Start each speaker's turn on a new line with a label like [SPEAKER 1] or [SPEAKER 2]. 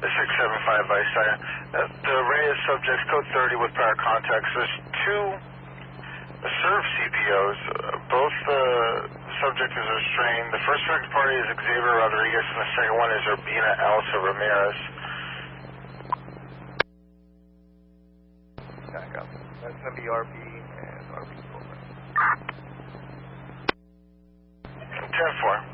[SPEAKER 1] 675 by second. The Reyes subjects, code 30 with prior contacts. There's two serve CPOs. Both subjects is restrained. The first third party is Xavier Rodriguez, and the second one is Urbina Elsa Ramirez.
[SPEAKER 2] Back up. That's going to be RP and RP over.
[SPEAKER 1] 10-4.